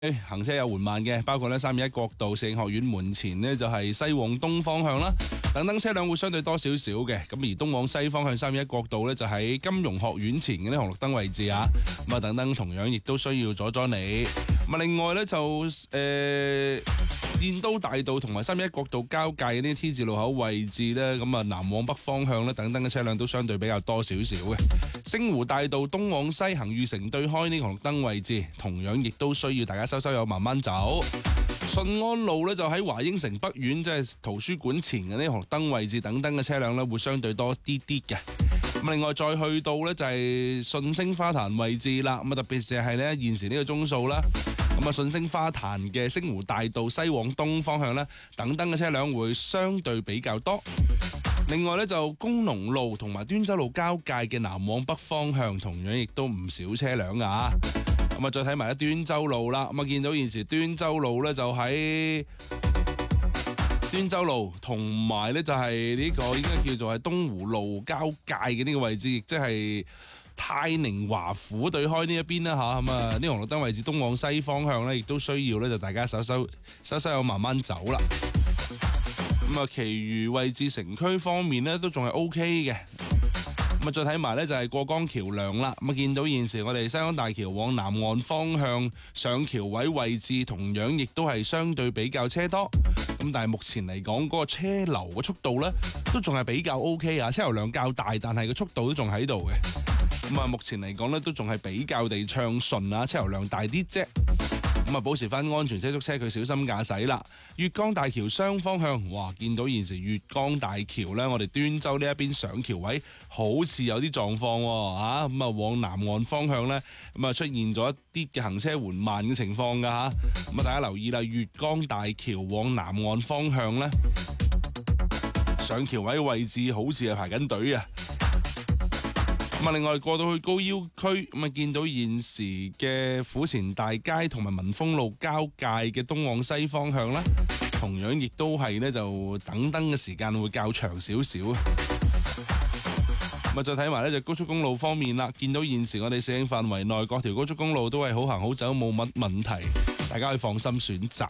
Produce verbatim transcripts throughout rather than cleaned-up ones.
行車有緩慢嘅，包括咧三二一國道四學院門前呢就係西往東方向啦，等等車輛會相對多少少嘅。咁而東往西方向三二一國道呢就喺金融學院前嘅啲紅綠燈位置啊，咁啊等等同樣亦都需要阻阻你。咁啊另外呢，就誒。呃燕都大道同埋三一一國道交界嘅呢啲 T 字路口位置呢，咁啊南往北方向呢等等嘅車輛都相對比較多少少嘅。星湖大道東往西行裕城對開呢個紅綠燈位置，同樣亦都需要大家收收油慢慢走。順安路呢，就喺華英城北苑，即係圖書館前嘅呢紅綠燈位置等等嘅車輛呢會相對多啲啲嘅。咁另外再去到呢，就係順星花壇位置啦，咁啊特別是係呢現時呢個鐘數啦。咁啊，順星花壇嘅星湖大道西往東方向呢，等等嘅車輛會相對比較多。另外呢，就工農路同埋端州路交界嘅南往北方向，同樣亦都唔少車輛噶。咁啊，再睇埋一端州路啦。咁啊，見到現時端州路呢，就喺端州路同埋呢，就係呢個應該叫做係東湖路交界嘅呢個位置，亦即係泰寧華府對開呢一邊啦吓，咁啊呢紅綠燈位置東往西方向咧，亦都需要咧就大家收收收收有慢慢走啦。咁啊，其餘位置城區方面咧都仲係 O K 嘅。咁啊，再睇埋咧就係過江橋梁啦。咁啊，見到現時我哋西安大橋往南岸方向上橋位位置，同樣亦都係相對比較車多。咁但係目前嚟講，嗰個車流嘅速度咧都仲係比較 O K 啊，車流量較大，但係個速度都仲喺度嘅。咁啊，目前嚟講咧，都仲係比較地暢順啊，車流量大啲啫。咁啊，保持翻安全車速車距，小心駕駛啦。粵江大橋雙方向，哇，見到現時粵江大橋咧，我哋端州呢一邊上橋位好似有啲狀況喎，吓咁啊，往南岸方向咧，咁啊出現咗一啲嘅行車緩慢嘅情況噶吓。咁啊，大家留意啦，粵江大橋往南岸方向咧，上橋位位置好似係排緊隊啊。咁啊，另外過到去高腰區，咁啊見到現時嘅府前大街同埋民豐路交界嘅東往西方向啦，同樣亦都係咧就等燈嘅時間會較長少少啊。咁啊，再睇埋咧就高速公路方面啦，見到現時我哋市境範圍內各條高速公路都係好行好走，冇乜問題，大家可以放心選擇。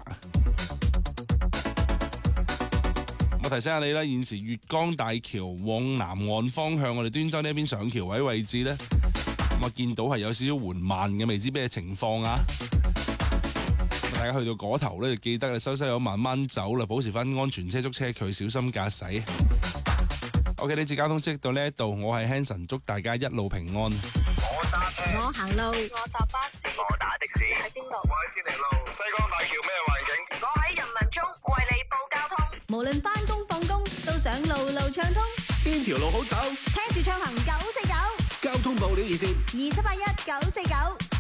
我提醒下你啦，現時粵江大橋往南岸方向，我哋端州呢一邊上橋位位置呢，咁啊見到係有少少緩慢嘅，未知咩情況啊！大家去到嗰頭呢，就記得收收油慢慢走啦，保持翻安全車速車距，小心駕駛。OK， 呢次交通消息到呢一度，我係 Hanson， 祝大家一路平安。 我揸車， 我行路， 我搭巴士，我打的士。喺邊度？我喺天尼路。西江大橋咩環境？我喺人民中為你報交通。 無論返工放工，都想路路暢通。 邊條路好走？ 聽住暢行九四九， 交通報料熱線二七八一九四九。